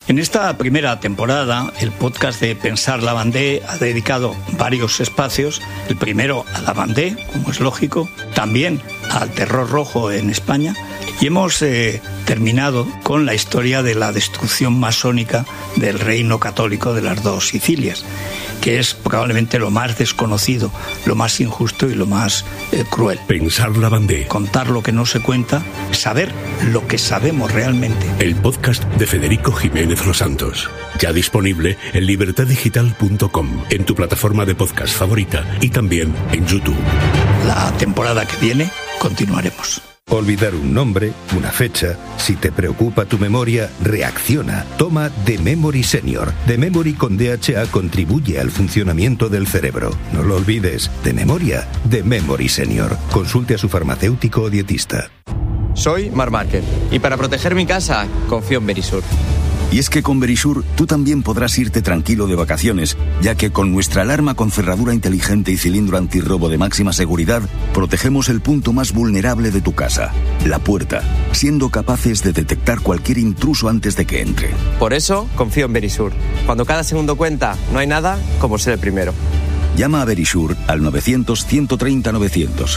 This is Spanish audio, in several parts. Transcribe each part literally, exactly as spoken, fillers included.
En esta primera temporada, el podcast de Pensar Lavandé ha dedicado varios espacios. El primero a Lavandé, como es lógico, también al terror rojo en España. Y hemos eh, terminado con la historia de la destrucción masónica del reino católico de las dos Sicilias, que es probablemente lo más desconocido, lo más injusto y lo más eh, cruel. Pensar Lavandé. Contar lo que no se cuenta, saber lo que sabemos realmente. El podcast de Federico Jiménez Los Santos. Ya disponible en libertad digital punto com, en tu plataforma de podcast favorita y también en YouTube. La temporada que viene continuaremos. Olvidar un nombre, una fecha. Si te preocupa tu memoria, reacciona. Toma The Memory Senior. The Memory con D H A contribuye al funcionamiento del cerebro. No lo olvides. De memoria, The Memory Senior. Consulte a su farmacéutico o dietista. Soy Marc Márquez y para proteger mi casa confío en Verisur. Y es que con Verisur tú también podrás irte tranquilo de vacaciones, ya que con nuestra alarma con cerradura inteligente y cilindro antirrobo de máxima seguridad, protegemos el punto más vulnerable de tu casa, la puerta, siendo capaces de detectar cualquier intruso antes de que entre. Por eso confío en Verisur. Cuando cada segundo cuenta, no hay nada como ser el primero. Llama a Verisur al novecientos, ciento treinta, novecientos.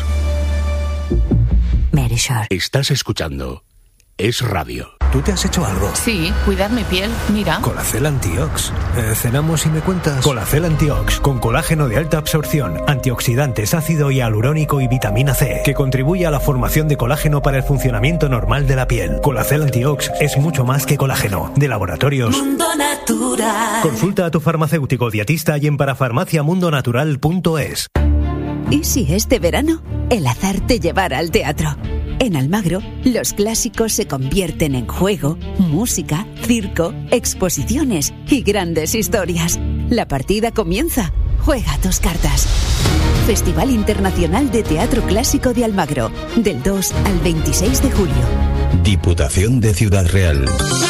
Verisur. Estás escuchando Es Radio. ¿Tú te has hecho algo? Sí, cuidar mi piel, mira. Colacel Antiox. Eh, ¿Cenamos y me cuentas? Colacel Antiox, con colágeno de alta absorción, antioxidantes, ácido hialurónico y vitamina C, que contribuye a la formación de colágeno para el funcionamiento normal de la piel. Colacel Antiox es mucho más que colágeno. De Laboratorios Mundo Natural. Consulta a tu farmacéutico dietista y en parafarmacia mundo natural punto es. ¿Y si este verano el azar te llevara al teatro? En Almagro, los clásicos se convierten en juego, música, circo, exposiciones y grandes historias. La partida comienza. Juega tus cartas. Festival Internacional de Teatro Clásico de Almagro, del dos al veintiséis de julio. Diputación de Ciudad Real.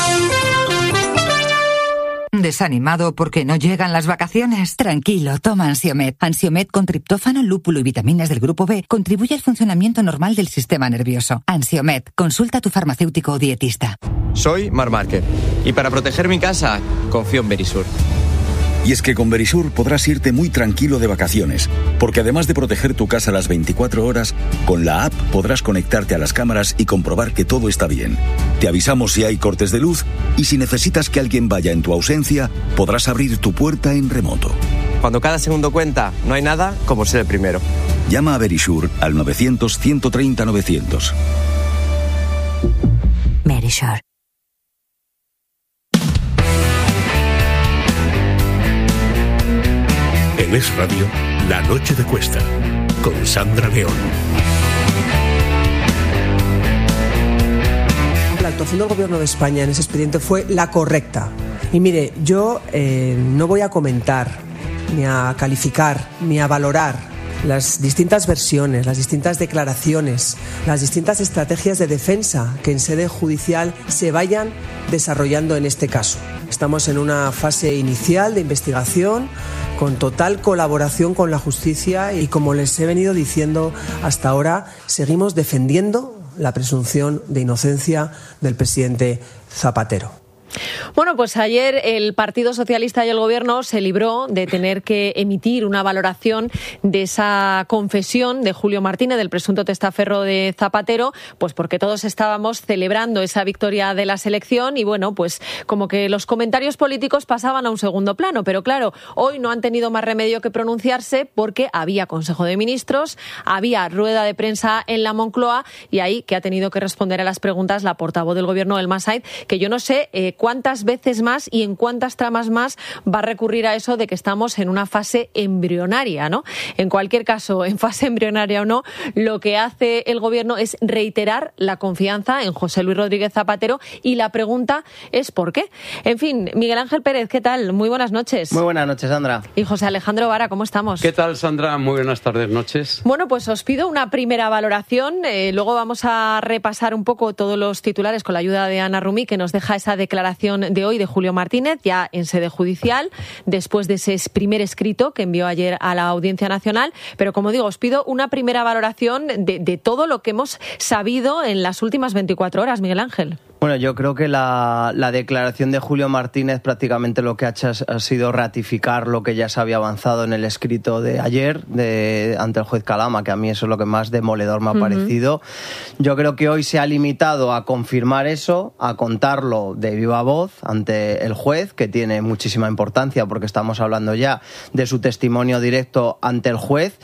¿Desanimado porque no llegan las vacaciones? Tranquilo, toma Ansiomed. Ansiomed con triptófano, lúpulo y vitaminas del grupo B contribuye al funcionamiento normal del sistema nervioso. Ansiomed, consulta a tu farmacéutico o dietista. Soy Marc Márquez y para proteger mi casa confío en Verisur. Y es que con Verisur podrás irte muy tranquilo de vacaciones, porque además de proteger tu casa las veinticuatro horas, con la app podrás conectarte a las cámaras y comprobar que todo está bien. Te avisamos si hay cortes de luz y si necesitas que alguien vaya en tu ausencia, podrás abrir tu puerta en remoto. Cuando cada segundo cuenta, no hay nada como ser el primero. Llama a Verisur al novecientos, ciento treinta, novecientos. Verisur. En Es Radio, La Noche de Cuesta, con Sandra León. La actuación del Gobierno de España en ese expediente fue la correcta. Y mire, yo eh, no voy a comentar, ni a calificar, ni a valorar las distintas versiones, las distintas declaraciones, las distintas estrategias de defensa que en sede judicial se vayan desarrollando en este caso. Estamos en una fase inicial de investigación con total colaboración con la justicia y, como les he venido diciendo hasta ahora, seguimos defendiendo la presunción de inocencia del presidente Zapatero. Bueno, pues ayer el Partido Socialista y el Gobierno se libró de tener que emitir una valoración de esa confesión de Julio Martínez, del presunto testaferro de Zapatero, pues porque todos estábamos celebrando esa victoria de la selección y, bueno, pues como que los comentarios políticos pasaban a un segundo plano. Pero claro, hoy no han tenido más remedio que pronunciarse porque había Consejo de Ministros, había rueda de prensa en la Moncloa y ahí que ha tenido que responder a las preguntas la portavoz del Gobierno, Elma Sainz, que yo no sé eh, cuántas veces más y en cuántas tramas más va a recurrir a eso de que estamos en una fase embrionaria, ¿no? En cualquier caso, en fase embrionaria o no, lo que hace el Gobierno es reiterar la confianza en José Luis Rodríguez Zapatero y la pregunta es ¿por qué? En fin, Miguel Ángel Pérez, ¿qué tal? Muy buenas noches. Muy buenas noches, Sandra. Y José Alejandro Vara, ¿cómo estamos? ¿Qué tal, Sandra? Muy buenas tardes, noches. Bueno, pues os pido una primera valoración, eh, luego vamos a repasar un poco todos los titulares con la ayuda de Ana Rumí, que nos deja esa declaración de hoy de Julio Martínez, ya en sede judicial, después de ese primer escrito que envió ayer a la Audiencia Nacional. Pero, como digo, os pido una primera valoración de, de todo lo que hemos sabido en las últimas veinticuatro horas, Miguel Ángel. Bueno, yo creo que la, la declaración de Julio Martínez prácticamente lo que ha hecho ha sido ratificar lo que ya se había avanzado en el escrito de ayer de, ante el juez Calama, que a mí eso es lo que más demoledor me ha uh-huh. parecido. Yo creo que hoy se ha limitado a confirmar eso, a contarlo de viva voz ante el juez, que tiene muchísima importancia porque estamos hablando ya de su testimonio directo ante el juez,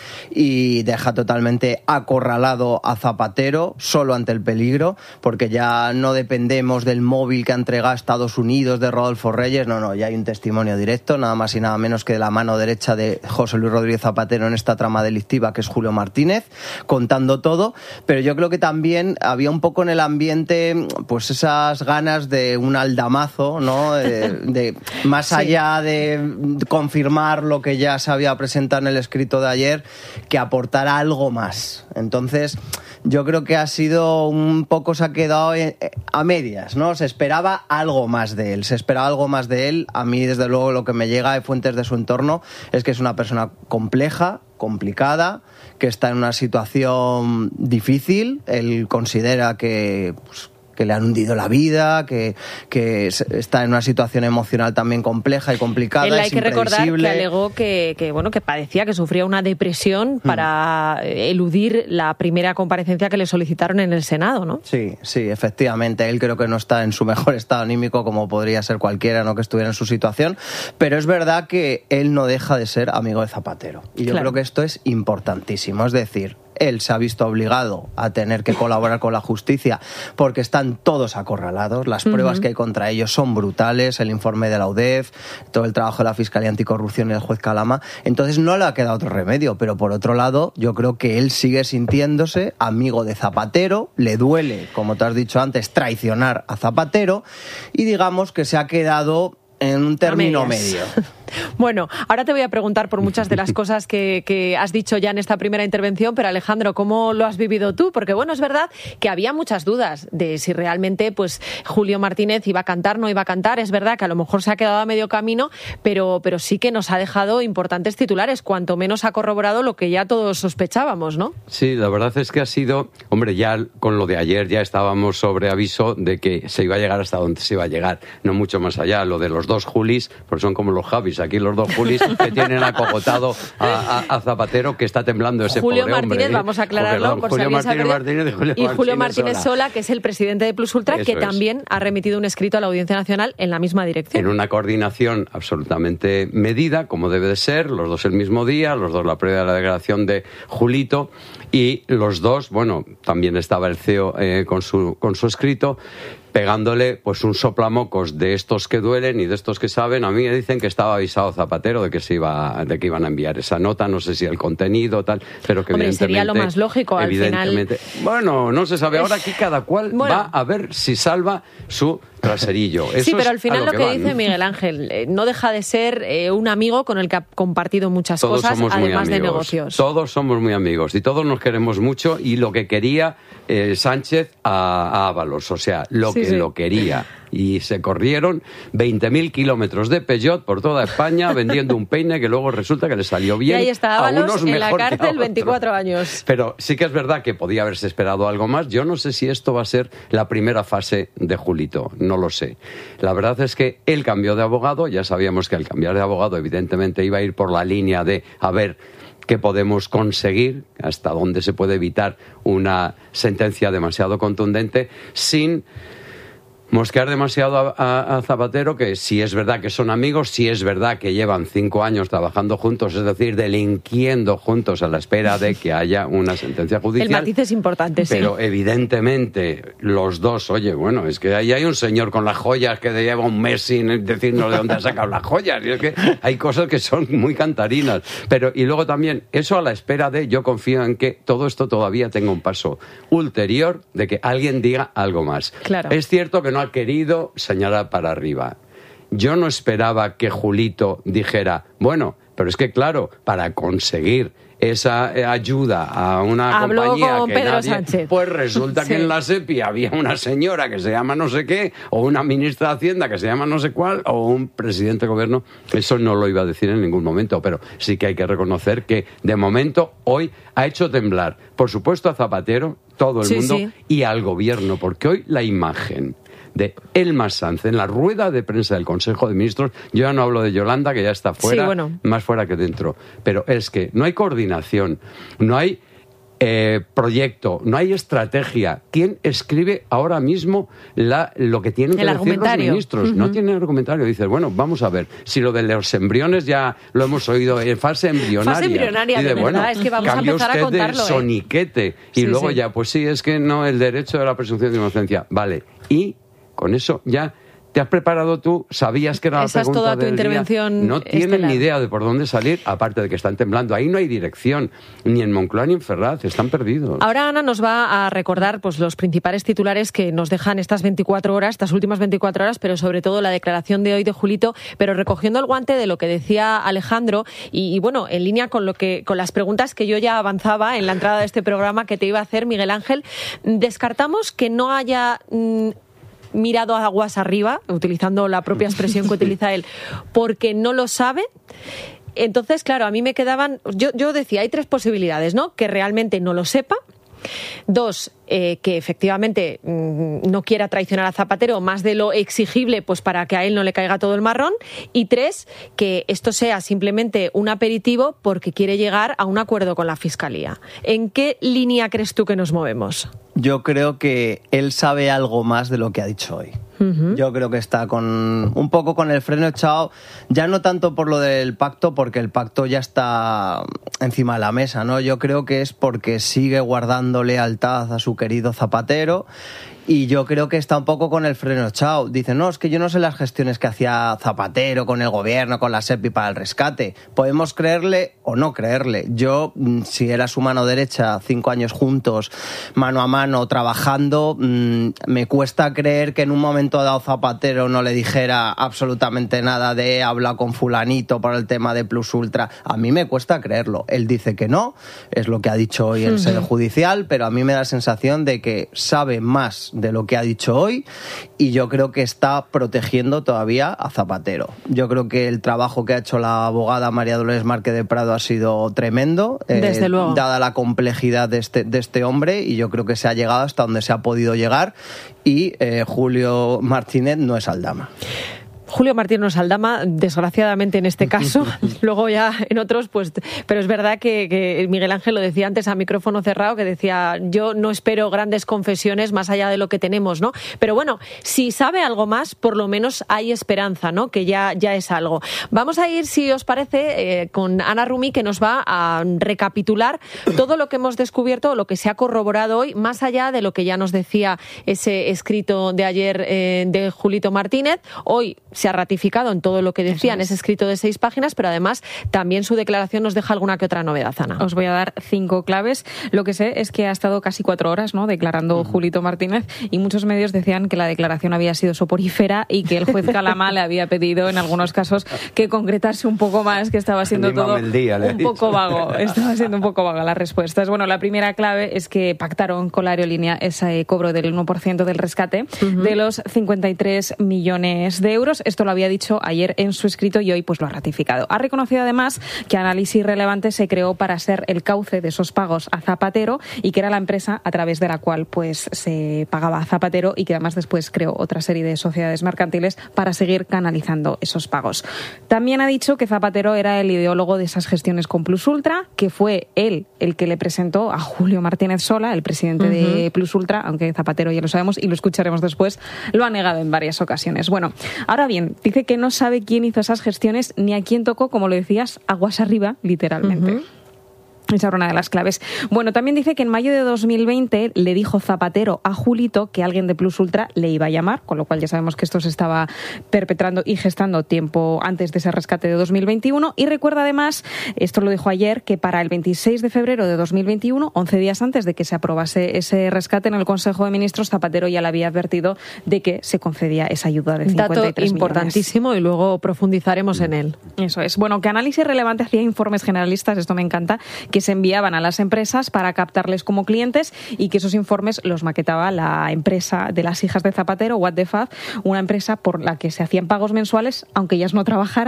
y deja totalmente acorralado a Zapatero solo ante el peligro, porque ya no depende del móvil que ha entregado a Estados Unidos de Rodolfo Reyes, no, no, ya hay un testimonio directo, nada más y nada menos que de la mano derecha de José Luis Rodríguez Zapatero en esta trama delictiva, que es Julio Martínez, contando todo. Pero yo creo que también había un poco en el ambiente pues esas ganas de un aldamazo, ¿no? De, de más sí. allá de confirmar lo que ya se había presentado en el escrito de ayer, que aportara algo más. Entonces, yo creo que ha sido un poco, se ha quedado a medias, ¿no? Se esperaba algo más de él, se esperaba algo más de él. A mí, desde luego, lo que me llega de fuentes de su entorno es que es una persona compleja, complicada, que está en una situación difícil. Él considera que... Pues, que le han hundido la vida, que, que está en una situación emocional también compleja y complicada. Él hay es que recordar que alegó que, que, bueno, que padecía, que sufría una depresión para mm. eludir la primera comparecencia que le solicitaron en el Senado, ¿no? Sí, sí, efectivamente. Él creo que no está en su mejor estado anímico, como podría ser cualquiera, ¿no?, que estuviera en su situación, pero es verdad que él no deja de ser amigo de Zapatero. Y yo claro. creo que esto es importantísimo. Es decir, él se ha visto obligado a tener que colaborar con la justicia porque están todos acorralados, las pruebas uh-huh. que hay contra ellos son brutales, el informe de la U D E F, todo el trabajo de la Fiscalía Anticorrupción y el juez Calama, entonces no le ha quedado otro remedio, pero por otro lado yo creo que él sigue sintiéndose amigo de Zapatero, le duele, como te has dicho antes, traicionar a Zapatero, y digamos que se ha quedado en un término medio. Bueno, ahora te voy a preguntar por muchas de las cosas que, que has dicho ya en esta primera intervención, pero Alejandro, ¿cómo lo has vivido tú? Porque bueno, es verdad que había muchas dudas de si realmente pues Julio Martínez iba a cantar, no iba a cantar. Es verdad que a lo mejor se ha quedado a medio camino, pero, pero sí que nos ha dejado importantes titulares, cuanto menos ha corroborado lo que ya todos sospechábamos, ¿no? Sí, la verdad es que ha sido, hombre, ya con lo de ayer ya estábamos sobre aviso de que se iba a llegar hasta donde se iba a llegar, no mucho más allá. Lo de los dos Julis, pues son como los Javis, aquí los dos Julis que tienen acogotado a, a, a Zapatero, que está temblando ese Julio pobre Martínez, hombre. vamos a aclararlo, Perdón, por Julio si Martínez, Martínez y Julio y Julio Martínez, Martínez Sola. Sola, que es el presidente de Plus Ultra, Eso que también es. ha remitido un escrito a la Audiencia Nacional en la misma dirección. En una coordinación absolutamente medida, como debe de ser, los dos el mismo día, los dos la previa de la declaración de Julito, y los dos, bueno, también estaba el C E O eh, con su con su escrito, pegándole pues un soplamocos de estos que duelen y de estos que saben. A mí me dicen que estaba avisado Zapatero de que se iba, de que iban a enviar esa nota, no sé si el contenido tal, pero que Hombre, evidentemente sería lo más lógico al final. Bueno, no se sabe. Ahora aquí cada cual bueno. va a ver si salva su traserillo. Eso sí, pero al final lo lo que, que va, dice ¿no? Miguel Ángel eh, no deja de ser eh, un amigo con el que ha compartido muchas todos cosas, somos además muy de amigos. negocios. Todos somos muy amigos y todos nos queremos mucho, y lo que quería eh, Sánchez a, a Ábalos, o sea, lo sí, que sí. lo quería. Y se corrieron veinte mil kilómetros de Peugeot por toda España vendiendo un peine que luego resulta que le salió bien. Y ahí está a Ábalos unos en la cárcel veinticuatro años. Pero sí que es verdad que podía haberse esperado algo más. Yo no sé si esto va a ser la primera fase de Julito, no lo sé. La verdad es que él cambió de abogado, ya sabíamos que al cambiar de abogado evidentemente iba a ir por la línea de a ver qué podemos conseguir, hasta dónde se puede evitar una sentencia demasiado contundente sin mosquear demasiado a, a, a Zapatero, que si es verdad que son amigos, si es verdad que llevan cinco años trabajando juntos, es decir, delinquiendo juntos a la espera de que haya una sentencia judicial. El matiz es importante, sí. Pero evidentemente los dos, oye, bueno, es que ahí hay un señor con las joyas que lleva un mes sin decirnos de dónde ha sacado las joyas, y es que hay cosas que son muy cantarinas. Pero, y luego también, eso a la espera de, yo confío en que todo esto todavía tenga un paso ulterior de que alguien diga algo más. Claro. Es cierto que no ha querido señalar para arriba. Yo no esperaba que Julito dijera, bueno, pero es que claro, para conseguir esa ayuda a una Habló compañía con que Pedro nadie, Sánchez. pues resulta Sí. que en la SEPI había una señora que se llama no sé qué, o una ministra de Hacienda que se llama no sé cuál, o un presidente de gobierno. Eso no lo iba a decir en ningún momento, pero sí que hay que reconocer que de momento hoy ha hecho temblar, por supuesto, a Zapatero, todo el Sí, mundo, sí. y al gobierno, porque hoy la imagen de Elma Sanz en la rueda de prensa del Consejo de Ministros. Yo ya no hablo de Yolanda, que ya está fuera, sí, bueno. más fuera que dentro. Pero es que no hay coordinación, no hay eh, proyecto, no hay estrategia. ¿Quién escribe ahora mismo la, lo que tienen que El decir los ministros? Uh-huh. No tienen argumentario. Dices, bueno, vamos a ver, si lo de los embriones ya lo hemos oído en fase embrionaria. Fase embrionaria, y de, de verdad, bueno, es que vamos a cambia empezar a usted contarlo, de ¿eh? soniquete. Y Sí, luego sí. ya, pues sí, es que no, el derecho de la presunción de inocencia. Vale, y con eso ya... ¿Te has preparado tú? ¿Sabías que era Esa la pregunta es toda tu del día? intervención No tienen estelar. ni idea de por dónde salir, aparte de que están temblando. Ahí no hay dirección, ni en Moncloa ni en Ferraz, están perdidos. Ahora Ana nos va a recordar pues, los principales titulares que nos dejan estas veinticuatro horas, estas últimas veinticuatro horas, pero sobre todo la declaración de hoy de Julito, pero recogiendo el guante de lo que decía Alejandro y, y bueno, en línea con lo que con las preguntas que yo ya avanzaba en la entrada de este programa que te iba a hacer, Miguel Ángel. Descartamos que no haya... Mmm, mirado aguas arriba, utilizando la propia expresión que utiliza él, porque no lo sabe. Entonces, claro, a mí me quedaban... Yo, yo decía, hay tres posibilidades, ¿no? Que realmente no lo sepa. Dos, eh, que efectivamente mmm, no quiera traicionar a Zapatero más de lo exigible pues para que a él no le caiga todo el marrón. Y tres, que esto sea simplemente un aperitivo porque quiere llegar a un acuerdo con la Fiscalía. ¿En qué línea crees tú que nos movemos? Yo creo que él sabe algo más de lo que ha dicho hoy. Uh-huh. Yo creo que está con un poco con el freno echado, ya no tanto por lo del pacto, porque el pacto ya está encima de la mesa, ¿no? Yo creo que es porque sigue guardando lealtad a su querido Zapatero. Y yo creo que está un poco con el freno echado. Dice, no, es que yo no sé las gestiones que hacía Zapatero con el gobierno, con la SEPI para el rescate. Podemos creerle o no creerle. Yo, si era su mano derecha, cinco años juntos, mano a mano, trabajando, me cuesta creer que en un momento dado Zapatero no le dijera absolutamente nada de habla con fulanito por el tema de Plus Ultra. A mí me cuesta creerlo. Él dice que no, es lo que ha dicho hoy en sede judicial, pero a mí me da la sensación de que sabe más de lo que ha dicho hoy y yo creo que está protegiendo todavía a Zapatero. Yo creo que el trabajo que ha hecho la abogada María Dolores Márquez de Prado ha sido tremendo, desde eh, luego, dada la complejidad de este, de este hombre, y yo creo que se ha llegado hasta donde se ha podido llegar y eh, Julio Martínez no es Aldama. Julio Martínez Aldama, desgraciadamente en este caso, luego ya en otros, pues, pero es verdad que, que Miguel Ángel lo decía antes a micrófono cerrado, que decía, yo no espero grandes confesiones más allá de lo que tenemos, ¿no? Pero bueno, si sabe algo más, por lo menos hay esperanza, ¿no? Que ya, ya es algo. Vamos a ir, si os parece, eh, con Ana Rumi, que nos va a recapitular todo lo que hemos descubierto, lo que se ha corroborado hoy, más allá de lo que ya nos decía ese escrito de ayer eh, de Julito Martínez. Hoy se ha ratificado en todo lo que decía en ese escrito de seis páginas, pero además también su declaración nos deja alguna que otra novedad, Ana. Os voy a dar cinco claves. Lo que sé es que ha estado casi cuatro horas, ¿no?, declarando uh-huh. Julito Martínez, y muchos medios decían que la declaración había sido soporífera y que el juez Calama le había pedido en algunos casos que concretase un poco más, que estaba siendo todo día, un poco vago. Estaba siendo un poco vaga las respuestas. Bueno, la primera clave es que pactaron con la aerolínea ese cobro del uno por ciento del rescate uh-huh. de los cincuenta y tres millones de euros. Esto lo había dicho ayer en su escrito y hoy pues lo ha ratificado. Ha reconocido además que Análisis Relevante se creó para ser el cauce de esos pagos a Zapatero y que era la empresa a través de la cual pues se pagaba a Zapatero, y que además después creó otra serie de sociedades mercantiles para seguir canalizando esos pagos. También ha dicho que Zapatero era el ideólogo de esas gestiones con Plus Ultra, que fue él el que le presentó a Julio Martínez Sola, el presidente uh-huh. de Plus Ultra, aunque Zapatero, ya lo sabemos y lo escucharemos después, lo ha negado en varias ocasiones. Bueno, ahora bien, dice que no sabe quién hizo esas gestiones ni a quién tocó, como lo decías, aguas arriba, literalmente. Uh-huh. Esa era una de las claves. Bueno, también dice que en mayo de dos mil veinte le dijo Zapatero a Julito que alguien de Plus Ultra le iba a llamar, con lo cual ya sabemos que esto se estaba perpetrando y gestando tiempo antes de ese rescate de dos mil veintiuno. Y recuerda además, esto lo dijo ayer, que para el veintiséis de febrero de dos mil veintiuno, once días antes de que se aprobase ese rescate en el Consejo de Ministros, Zapatero ya le había advertido de que se concedía esa ayuda de cincuenta y tres Dato importantísimo millones. Y luego profundizaremos en él. Eso es. Bueno, que Análisis Relevante hacía informes generalistas, esto me encanta, que se enviaban a las empresas para captarles como clientes, y que esos informes los maquetaba la empresa de las hijas de Zapatero, What the Fuck, una empresa por la que se hacían pagos mensuales, aunque ellas no trabajaran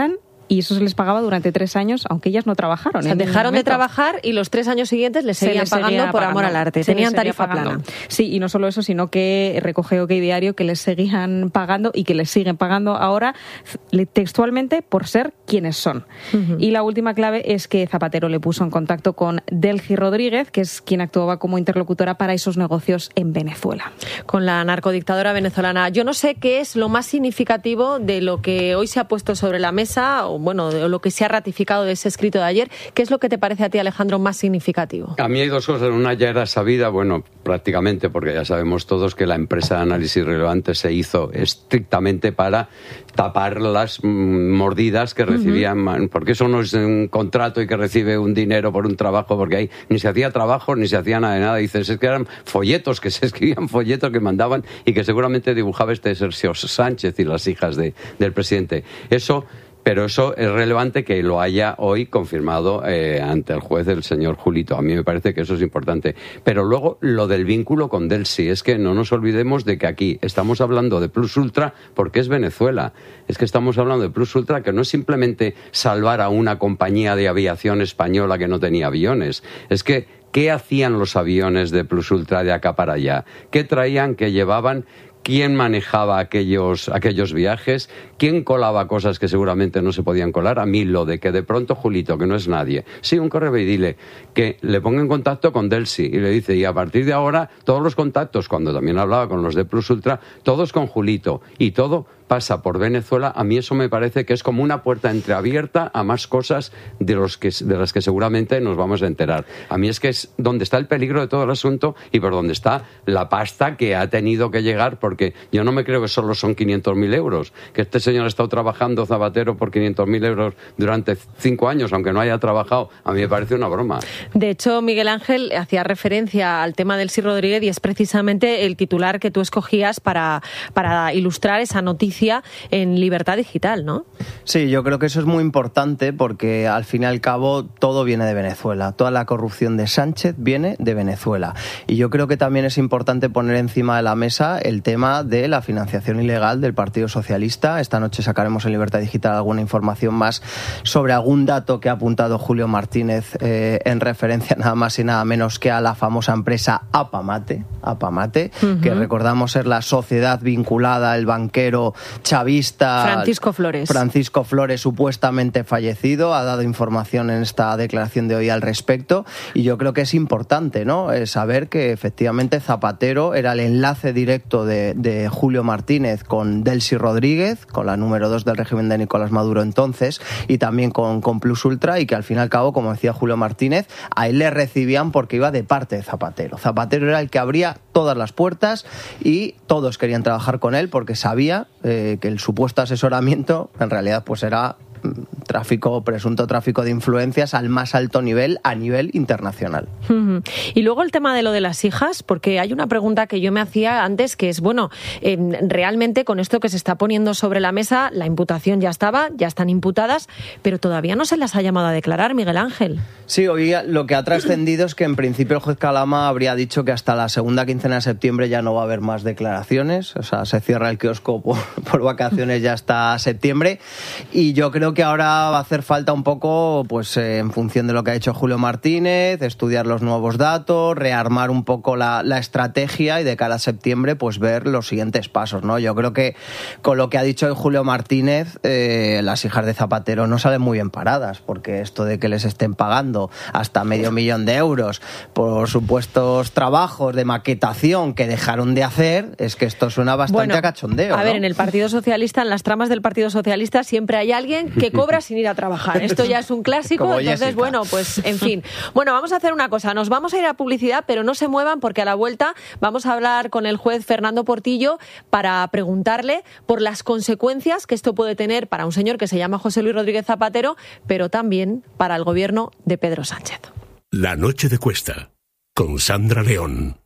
y eso se les pagaba durante tres años, aunque ellas no trabajaron. O sea, dejaron de trabajar y los tres años siguientes les seguían se les pagando por pagando. amor al arte. Se Tenían les seguía tarifa pagando. plana. Sí, y no solo eso, sino que recoge OK Diario que les seguían pagando y que les siguen pagando ahora textualmente por ser quienes son. Uh-huh. Y la última clave es que Zapatero le puso en contacto con Delcy Rodríguez, que es quien actuaba como interlocutora para esos negocios en Venezuela. Con la narcodictadora venezolana. Yo no sé qué es lo más significativo de lo que hoy se ha puesto sobre la mesa, o bueno, de lo que se ha ratificado de ese escrito de ayer. ¿Qué es lo que te parece a ti, Alejandro, más significativo? A mí hay dos cosas. Una ya era sabida, bueno, prácticamente, porque ya sabemos todos que la empresa de análisis relevante se hizo estrictamente para tapar las mordidas que recibían, uh-huh. porque eso no es un contrato y que recibe un dinero por un trabajo, porque ahí ni se hacía trabajo ni se hacía nada de nada. Dices, es que eran folletos, que se escribían folletos que mandaban y que seguramente dibujaba este Sergio Sánchez y las hijas de, del presidente. Eso... Pero eso es relevante que lo haya hoy confirmado eh, ante el juez el señor Julito. A mí me parece que eso es importante. Pero luego lo del vínculo con Delcy. Es que no nos olvidemos de que aquí estamos hablando de Plus Ultra porque es Venezuela. Es que estamos hablando de Plus Ultra, que no es simplemente salvar a una compañía de aviación española que no tenía aviones. Es que, ¿qué hacían los aviones de Plus Ultra de acá para allá? ¿Qué traían, qué llevaban? ¿Quién manejaba aquellos, aquellos viajes? ¿Quién colaba cosas que seguramente no se podían colar? A mí lo de que de pronto Julito, que no es nadie, sí, un correo y dile que le ponga en contacto con Delcy y le dice, y a partir de ahora todos los contactos, cuando también hablaba con los de Plus Ultra, todos con Julito y todo pasa por Venezuela. A mí eso me parece que es como una puerta entreabierta a más cosas de, los que, de las que seguramente nos vamos a enterar. A mí es que es donde está el peligro de todo el asunto y por donde está la pasta que ha tenido que llegar, porque yo no me creo que solo son quinientos mil euros, que este señor ha estado trabajando, Zapatero, por quinientos mil euros durante cinco años, aunque no haya trabajado. A mí me parece una broma. De hecho, Miguel Ángel hacía referencia al tema del Delcy Rodríguez y es precisamente el titular que tú escogías para, para ilustrar esa noticia en Libertad Digital, ¿no? Sí, yo creo que eso es muy importante porque al fin y al cabo todo viene de Venezuela. Toda la corrupción de Sánchez viene de Venezuela. Y yo creo que también es importante poner encima de la mesa el tema de la financiación ilegal del Partido Socialista. Esta noche sacaremos en Libertad Digital alguna información más sobre algún dato que ha apuntado Julio Martínez eh, en referencia nada más y nada menos que a la famosa empresa Apamate, Apamate, uh-huh. que recordamos ser la sociedad vinculada al banquero chavista Francisco Flores. Francisco Flores, supuestamente fallecido, ha dado información en esta declaración de hoy al respecto y yo creo que es importante, ¿no?, eh, saber que efectivamente Zapatero era el enlace directo de, de Julio Martínez con Delcy Rodríguez, con la número dos del régimen de Nicolás Maduro entonces, y también con, con Plus Ultra, y que al fin y al cabo, como decía Julio Martínez, a él le recibían porque iba de parte de Zapatero. Zapatero era el que abría todas las puertas y todos querían trabajar con él porque sabía eh, que el supuesto asesoramiento en realidad pues era tráfico, presunto tráfico de influencias al más alto nivel, a nivel internacional. Uh-huh. Y luego el tema de lo de las hijas, porque hay una pregunta que yo me hacía antes, que es, bueno, eh, realmente con esto que se está poniendo sobre la mesa, la imputación ya estaba, ya están imputadas, pero todavía no se las ha llamado a declarar, Miguel Ángel. Sí, hoy lo que ha trascendido es que en principio el juez Calama habría dicho que hasta la segunda quincena de septiembre ya no va a haber más declaraciones, o sea, se cierra el kiosco por, por vacaciones ya hasta septiembre, y yo creo que ahora va a hacer falta un poco, pues eh, en función de lo que ha hecho Julio Martínez, estudiar los nuevos datos, rearmar un poco la, la estrategia y de cara a septiembre pues ver los siguientes pasos, ¿no? Yo creo que con lo que ha dicho hoy Julio Martínez, eh, las hijas de Zapatero no salen muy bien paradas, porque esto de que les estén pagando hasta medio millón de euros por supuestos trabajos de maquetación que dejaron de hacer, es que esto suena bastante bueno, a cachondeo, a ¿no? ver, en el Partido Socialista, en las tramas del Partido Socialista siempre hay alguien que cobra sin ir a trabajar. Esto ya es un clásico, Como entonces, Jessica. bueno, pues en fin. Bueno, vamos a hacer una cosa, nos vamos a ir a publicidad, pero no se muevan porque a la vuelta vamos a hablar con el juez Fernando Portillo para preguntarle por las consecuencias que esto puede tener para un señor que se llama José Luis Rodríguez Zapatero, pero también para el gobierno de Pedro Sánchez. La noche de Cuesta, con Sandra León.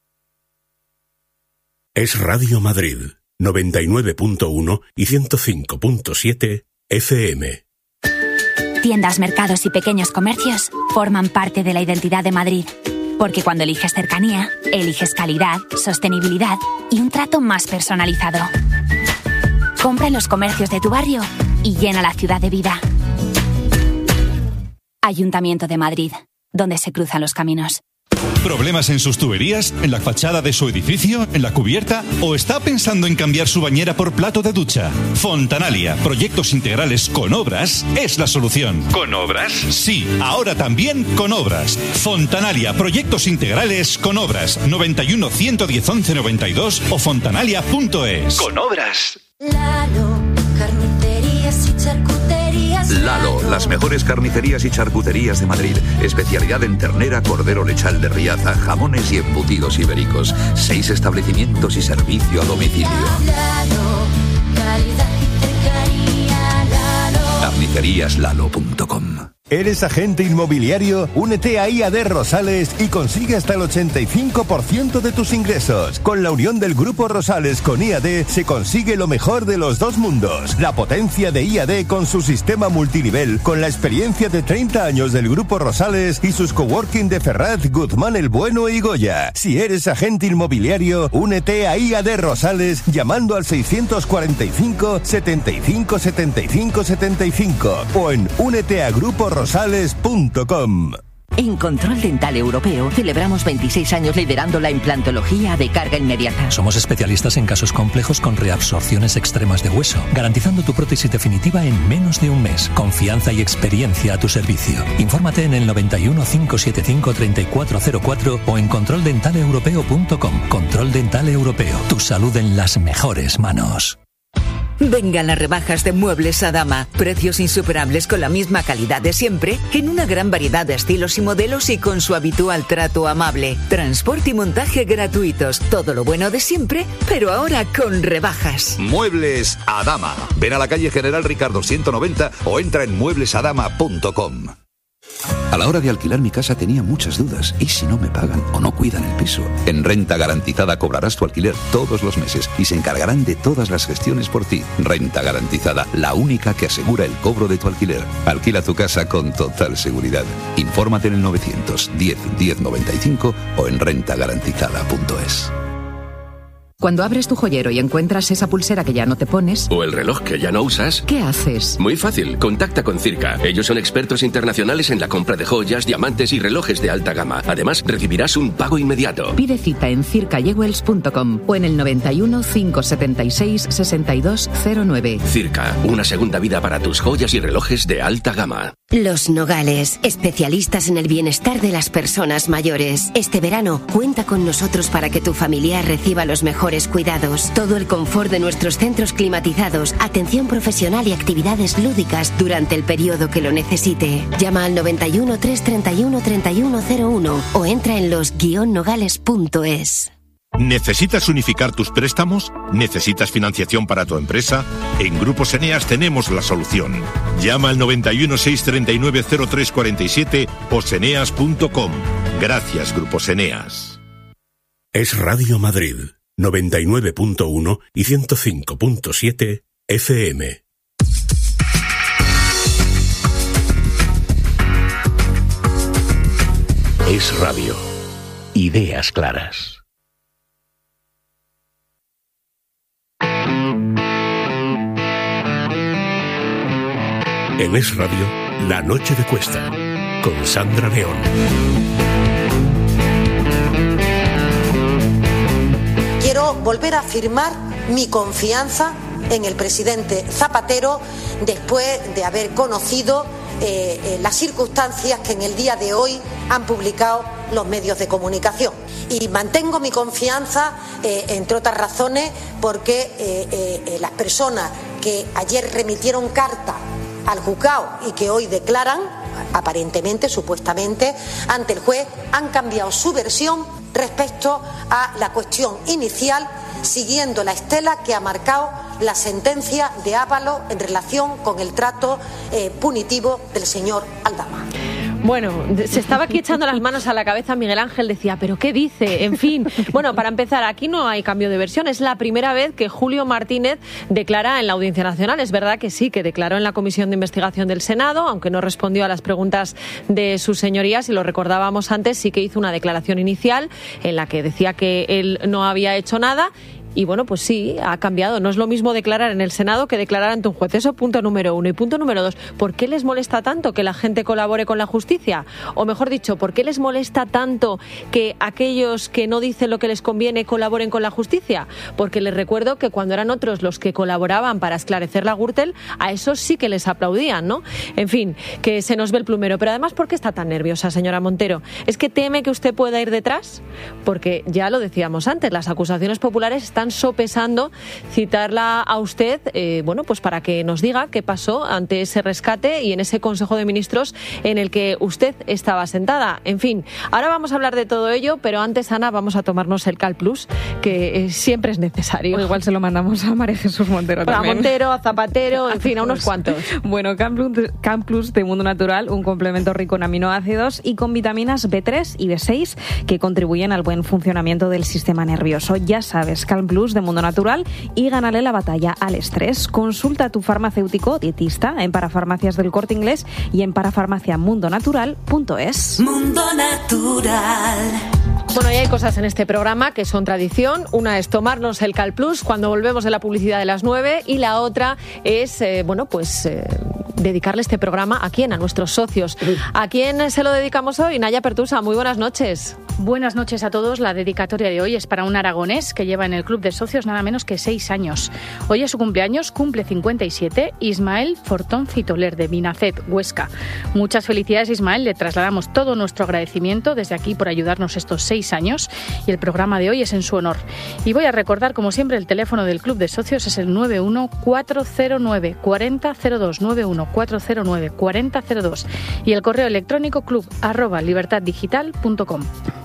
Es Radio Madrid, noventa y nueve punto uno y ciento cinco punto siete F M. Tiendas, mercados y pequeños comercios forman parte de la identidad de Madrid. Porque cuando eliges cercanía, eliges calidad, sostenibilidad y un trato más personalizado. Compra en los comercios de tu barrio y llena la ciudad de vida. Ayuntamiento de Madrid, donde se cruzan los caminos. ¿Problemas en sus tuberías? ¿En la fachada de su edificio? ¿En la cubierta? ¿O está pensando en cambiar su bañera por plato de ducha? Fontanalia, proyectos integrales con obras, es la solución. ¿Con obras? Sí, ahora también con obras. Fontanalia, proyectos integrales con obras. noventa y uno, ciento diez, once noventa y dos o fontanalia punto es. Con obras. Lalo, carnicerías y charcuterías. Lalo, las mejores carnicerías y charcuterías de Madrid. Especialidad en ternera, cordero lechal de Riaza, jamones y embutidos ibéricos. Seis establecimientos y servicio a domicilio. Lalo, calidad y cercanía. Lalo. carnicerías lalo punto com. ¿Eres agente inmobiliario? Únete a I A D Rosales y consigue hasta el ochenta y cinco por ciento de tus ingresos. Con la unión del Grupo Rosales con I A D se consigue lo mejor de los dos mundos. La potencia de I A D con su sistema multinivel, con la experiencia de treinta años del Grupo Rosales y sus coworking de Ferraz, Guzmán el Bueno y Goya. Si eres agente inmobiliario, únete a I A D Rosales llamando al seiscientos cuarenta y cinco, setenta y cinco, setenta y cinco, setenta y cinco o en únete a grupo rosales punto com. En Control Dental Europeo celebramos veintiséis años liderando la implantología de carga inmediata. Somos especialistas en casos complejos con reabsorciones extremas de hueso, garantizando tu prótesis definitiva en menos de un mes. Confianza y experiencia a tu servicio. Infórmate en el noventa y uno, cinco setenta y cinco, treinta y cuatro cero cuatro o en control dental europeo punto com. Control Dental Europeo. Tu salud en las mejores manos. Vengan las rebajas de Muebles Adama. Precios insuperables con la misma calidad de siempre, en una gran variedad de estilos y modelos y con su habitual trato amable. Transporte y montaje gratuitos. Todo lo bueno de siempre, pero ahora con rebajas. Muebles Adama. Ven a la calle General Ricardo ciento noventa o entra en muebles adama punto com. A la hora de alquilar mi casa tenía muchas dudas. ¿Y si no me pagan o no cuidan el piso? En Renta Garantizada cobrarás tu alquiler todos los meses y se encargarán de todas las gestiones por ti. Renta Garantizada, la única que asegura el cobro de tu alquiler. Alquila tu casa con total seguridad. Infórmate en el novecientos diez, diez noventa y cinco o en renta garantizada punto es. Cuando abres tu joyero y encuentras esa pulsera que ya no te pones... O el reloj que ya no usas... ¿Qué haces? Muy fácil, contacta con Circa. Ellos son expertos internacionales en la compra de joyas, diamantes y relojes de alta gama. Además, recibirás un pago inmediato. Pide cita en circa jewels punto com o en el noventa y uno, cinco setenta y seis, sesenta y dos cero nueve. Circa, una segunda vida para tus joyas y relojes de alta gama. Los Nogales, especialistas en el bienestar de las personas mayores. Este verano, cuenta con nosotros para que tu familiar reciba los mejores cuidados. Todo el confort de nuestros centros climatizados, atención profesional y actividades lúdicas durante el periodo que lo necesite. Llama al noventa y uno, trescientos treinta y uno, treinta y uno cero uno o entra en los guion nogales punto es. ¿Necesitas unificar tus préstamos? ¿Necesitas financiación para tu empresa? En Grupos Eneas tenemos la solución. Llama al noventa y uno, seiscientos treinta y nueve, cero tres cuarenta y siete o seneas punto com. Gracias, Grupos Eneas. Es Radio Madrid, noventa y nueve punto uno y ciento cinco punto siete F M. Es Radio. Ideas claras. En Es Radio, La Noche de Cuesta, con Sandra León. Quiero volver a afirmar mi confianza en el presidente Zapatero después de haber conocido eh, eh, las circunstancias que en el día de hoy han publicado los medios de comunicación. Y mantengo mi confianza, eh, entre otras razones, porque eh, eh, las personas que ayer remitieron carta al juzgado y que hoy declaran, aparentemente, supuestamente, ante el juez, han cambiado su versión respecto a la cuestión inicial, siguiendo la estela que ha marcado la sentencia de Ábalos en relación con el trato eh, punitivo del señor Aldama. Bueno, se estaba aquí echando las manos a la cabeza Miguel Ángel, decía, ¿pero qué dice? En fin, bueno, para empezar, aquí no hay cambio de versión, es la primera vez que Julio Martínez declara en la Audiencia Nacional. Es verdad que sí, que declaró en la Comisión de Investigación del Senado, aunque no respondió a las preguntas de sus señorías, y lo recordábamos antes, sí que hizo una declaración inicial en la que decía que él no había hecho nada. y bueno, pues sí, ha cambiado. No es lo mismo declarar en el Senado que declarar ante un juez. Eso punto número uno. Y punto número dos, ¿por qué les molesta tanto que la gente colabore con la justicia? O mejor dicho, ¿por qué les molesta tanto que aquellos que no dicen lo que les conviene colaboren con la justicia? Porque les recuerdo que cuando eran otros los que colaboraban para esclarecer la Gürtel, a esos sí que les aplaudían, ¿no? En fin, que se nos ve el plumero. Pero además, ¿por qué está tan nerviosa, señora Montero? ¿Es que teme que usted pueda ir detrás? Porque ya lo decíamos antes, las acusaciones populares están sopesando citarla a usted, eh, bueno, pues para que nos diga qué pasó ante ese rescate y en ese Consejo de Ministros en el que usted estaba sentada. En fin, ahora vamos a hablar de todo ello, pero antes, Ana, vamos a tomarnos el Cal Plus, que eh, siempre es necesario. O igual se lo mandamos a María Jesús Montero también. A Montero, a Zapatero, en fin, a unos cuantos. Bueno, Can Plus, Can Plus de Mundo Natural, un complemento rico en aminoácidos y con vitaminas B tres y B seis que contribuyen al buen funcionamiento del sistema nervioso. Ya sabes, Can Plus de Mundo Natural y gánale la batalla al estrés. Consulta a tu farmacéutico dietista en Parafarmacias del Corte Inglés y en parafarmaciamundonatural punto es. Mundo Natural. Bueno, y hay cosas en este programa que son tradición. Una es tomarnos el Cal Plus cuando volvemos de la publicidad de las nueve y la otra es, eh, bueno, pues eh, dedicarle este programa a quién, a nuestros socios. ¿A quién se lo dedicamos hoy? Naya Pertusa, muy buenas noches. Buenas noches a todos. La dedicatoria de hoy es para un aragonés que lleva en el club de socios nada menos que seis años. Hoy es su cumpleaños, cumple cincuenta y siete, Ismael Fortón Citoler de Binacet, Huesca. Muchas felicidades, Ismael. Le trasladamos todo nuestro agradecimiento desde aquí por ayudarnos estos seis años y el programa de hoy es en su honor. Y voy a recordar, como siempre, el teléfono del club de socios es el nueve uno cuatro cero nueve cuatro cero cero dos, nueve uno cuatro cero nueve cuatro cero cero dos y el correo electrónico club arroba libertaddigital punto com.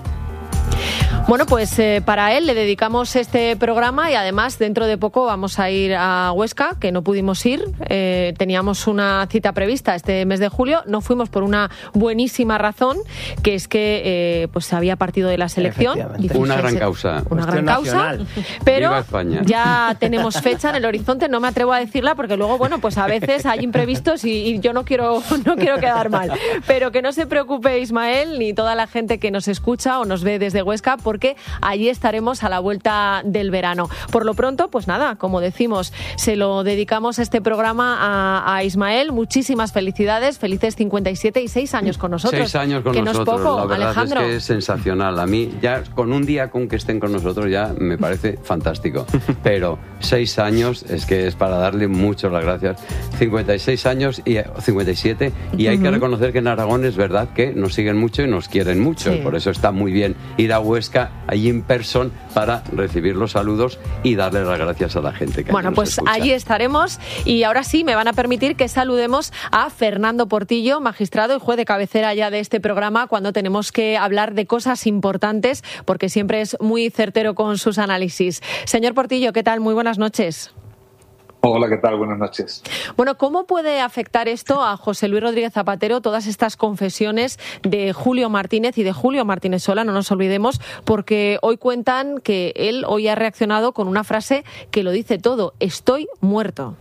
Bueno, pues eh, para él le dedicamos este programa y además dentro de poco vamos a ir a Huesca, que no pudimos ir. Eh, teníamos una cita prevista este mes de julio, no fuimos por una buenísima razón, que es que eh, pues se había partido de la selección. Una gran causa. Una gran causa, pero ya tenemos fecha en el horizonte, no me atrevo a decirla porque luego, bueno, pues a veces hay imprevistos y, y yo no quiero, no quiero quedar mal. Pero que no se preocupe Ismael ni toda la gente que nos escucha o nos ve desde Huesca, porque allí estaremos a la vuelta del verano. Por lo pronto, pues nada, como decimos, se lo dedicamos este programa a, a Ismael. Muchísimas felicidades, felices cincuenta y siete y seis años con nosotros. Seis años con que nosotros, no es poco, la verdad Alejandro. es que es sensacional. A mí ya con un día con que estén con nosotros ya me parece fantástico. Pero seis años es que es para darle muchas las gracias. cincuenta y seis años y cincuenta y siete y hay uh-huh. que reconocer que en Aragón es verdad que nos siguen mucho y nos quieren mucho. Sí. Por eso está muy bien ir a Huesca allí en person para recibir los saludos y darle las gracias a la gente que bueno, nos pues escucha. Allí estaremos y ahora sí me van a permitir que saludemos a Fernando Portillo, magistrado y juez de cabecera ya de este programa cuando tenemos que hablar de cosas importantes porque siempre es muy certero con sus análisis. Señor Portillo, ¿qué tal? Muy buenas noches. Hola, ¿qué tal? Buenas noches. Bueno, ¿cómo puede afectar esto a José Luis Rodríguez Zapatero, todas estas confesiones de Julio Martínez y de Julio Martínez Sola, no nos olvidemos, porque hoy cuentan que él hoy ha reaccionado con una frase que lo dice todo, estoy muerto?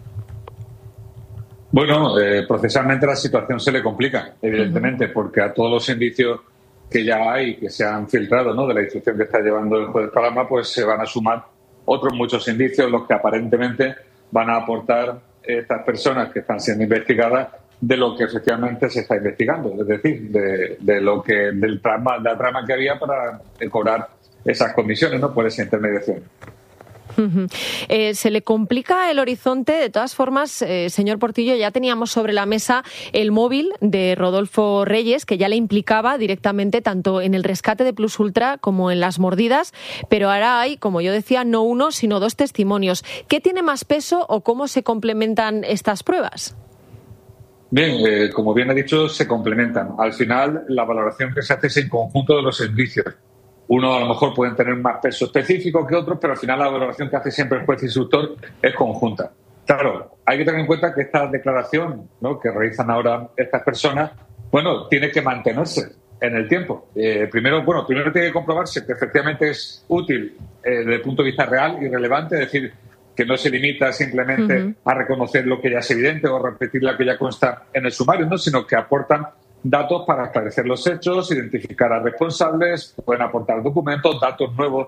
Bueno, eh, procesalmente la situación se le complica, evidentemente, uh-huh. porque a todos los indicios que ya hay, que se han filtrado, ¿no?, de la instrucción que está llevando el juez Calama, pues se van a sumar otros muchos indicios, los que aparentemente van a aportar estas personas que están siendo investigadas de lo que efectivamente se está investigando, es decir, de, de lo que del trama, la trama que había para cobrar esas comisiones, ¿no?, por esa intermediación. Uh-huh. Eh, se le complica el horizonte. De todas formas, eh, señor Portillo, ya teníamos sobre la mesa el móvil de Rodolfo Reyes, que ya le implicaba directamente tanto en el rescate de Plus Ultra como en las mordidas, pero ahora hay, como yo decía, no uno, sino dos testimonios. ¿Qué tiene más peso o cómo se complementan estas pruebas? Bien, eh, como bien ha dicho, se complementan. Al final, la valoración que se hace es en conjunto de los indicios. Uno a lo mejor pueden tener más peso específico que otros, pero al final la valoración que hace siempre el juez instructor es conjunta. Claro, hay que tener en cuenta que esta declaración, ¿no?, que realizan ahora estas personas, bueno, tiene que mantenerse en el tiempo. Eh, primero, bueno, primero tiene que comprobarse que efectivamente es útil eh, desde el punto de vista real y relevante, es decir, que no se limita simplemente uh-huh. a reconocer lo que ya es evidente o a repetir lo que ya consta en el sumario, ¿no?, sino que aportan datos para esclarecer los hechos, identificar a responsables, pueden aportar documentos, datos nuevos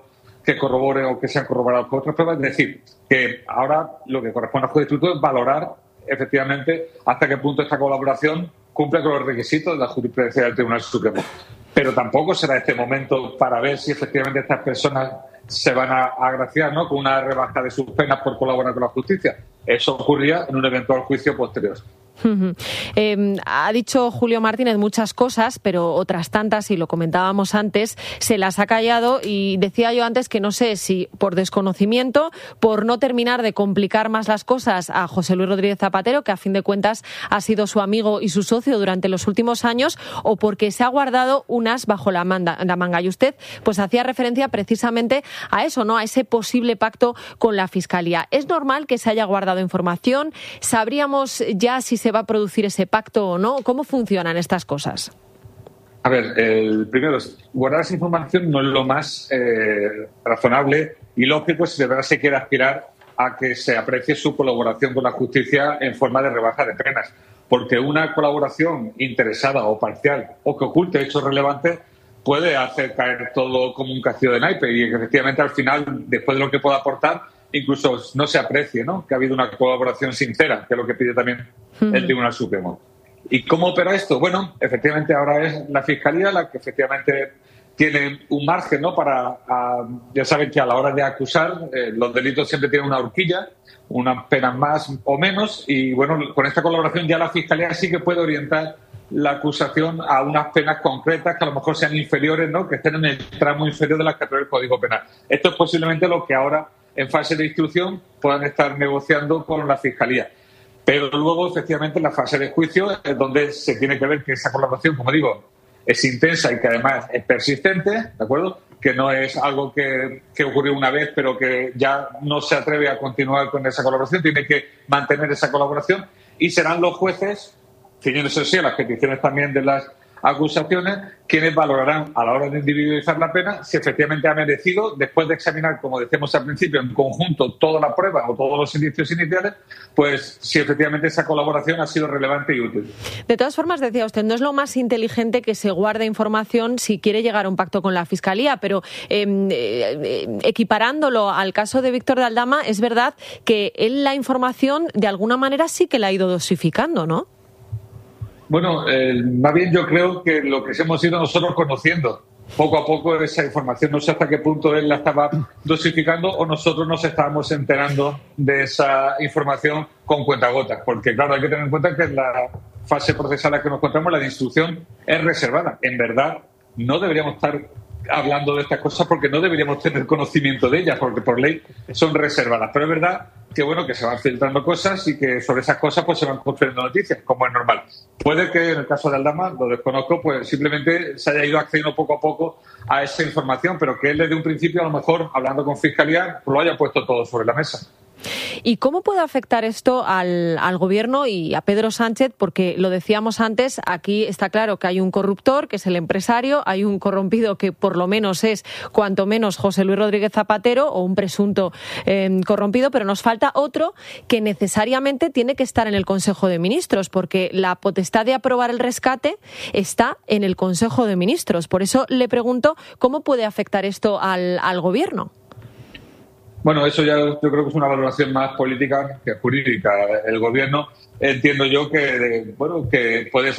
que corroboren o que sean corroborados por otras pruebas. Es decir, que ahora lo que corresponde al juez de instituto es valorar efectivamente hasta qué punto esta colaboración cumple con los requisitos de la jurisprudencia del Tribunal Supremo. Pero tampoco será este momento para ver si efectivamente estas personas se van a agraciar, ¿no?, con una rebaja de sus penas por colaborar con la justicia. Eso ocurría en un eventual juicio posterior. Uh-huh. Eh, ha dicho Julio Martínez muchas cosas, pero otras tantas, y lo comentábamos antes, se las ha callado, y decía yo antes que no sé si por desconocimiento, por no terminar de complicar más las cosas a José Luis Rodríguez Zapatero, que a fin de cuentas ha sido su amigo y su socio durante los últimos años, o porque se ha guardado un as bajo la manga, la manga. Y usted pues hacía referencia precisamente a eso, ¿no?, a ese posible pacto con la Fiscalía. ¿Es normal que se haya guardado información? ¿Sabríamos ya si se va a producir ese pacto o no? ¿Cómo funcionan estas cosas? A ver, el primero, guardar esa información no es lo más eh, razonable y lógico si de verdad se quiere aspirar a que se aprecie su colaboración con la justicia en forma de rebaja de penas. Porque una colaboración interesada o parcial o que oculte hechos relevantes puede hacer caer todo como un castillo de naipe, y que efectivamente al final, después de lo que pueda aportar, incluso no se aprecie, ¿no?, que ha habido una colaboración sincera, que es lo que pide también el Tribunal Supremo. ¿Y cómo opera esto? Bueno, efectivamente ahora es la Fiscalía la que efectivamente tiene un margen, ¿no?, para, a, ya saben que a la hora de acusar eh, los delitos siempre tienen una horquilla, unas penas más o menos, y bueno, con esta colaboración ya la Fiscalía sí que puede orientar la acusación a unas penas concretas que a lo mejor sean inferiores, ¿no?, que estén en el tramo inferior de las que prevé el Código Penal. Esto es posiblemente lo que ahora, en fase de instrucción, puedan estar negociando con la Fiscalía. Pero luego, efectivamente, en la fase de juicio es donde se tiene que ver que esa colaboración, como digo, es intensa y que además es persistente, ¿de acuerdo?, que no es algo que, que ocurrió una vez pero que ya no se atreve a continuar con esa colaboración, tiene que mantener esa colaboración, y serán los jueces, ciñéndose así a las peticiones también de las acusaciones, quienes valorarán a la hora de individualizar la pena si efectivamente ha merecido, después de examinar, como decíamos al principio, en conjunto toda la prueba o todos los indicios iniciales, pues si efectivamente esa colaboración ha sido relevante y útil. De todas formas, decía usted, no es lo más inteligente que se guarde información si quiere llegar a un pacto con la Fiscalía, pero eh, eh, equiparándolo al caso de Víctor de Aldama, es verdad que él la información de alguna manera sí que la ha ido dosificando, ¿no? Bueno, eh, más bien yo creo que lo que hemos ido nosotros conociendo poco a poco esa información. No sé hasta qué punto él la estaba dosificando o nosotros nos estábamos enterando de esa información con cuentagotas. Porque, claro, hay que tener en cuenta que la fase procesal en la que nos encontramos, la de instrucción, es reservada. En verdad, no deberíamos estar hablando de estas cosas porque no deberíamos tener conocimiento de ellas, porque por ley son reservadas. Pero es verdad que bueno, que se van filtrando cosas y que sobre esas cosas pues se van construyendo noticias, como es normal. Puede que en el caso de Aldama, lo desconozco, pues simplemente se haya ido accediendo poco a poco a esa información, pero que él desde un principio, a lo mejor, hablando con Fiscalía, lo haya puesto todo sobre la mesa. ¿Y cómo puede afectar esto al, al Gobierno y a Pedro Sánchez? Porque lo decíamos antes, aquí está claro que hay un corruptor, que es el empresario, hay un corrompido que por lo menos es, cuanto menos, José Luis Rodríguez Zapatero, o un presunto eh, corrompido, pero nos falta otro que necesariamente tiene que estar en el Consejo de Ministros, porque la potestad de aprobar el rescate está en el Consejo de Ministros. Por eso le pregunto, ¿cómo puede afectar esto al, al Gobierno? Bueno, eso ya yo creo que es una valoración más política que jurídica. El Gobierno, entiendo yo que, bueno, que puede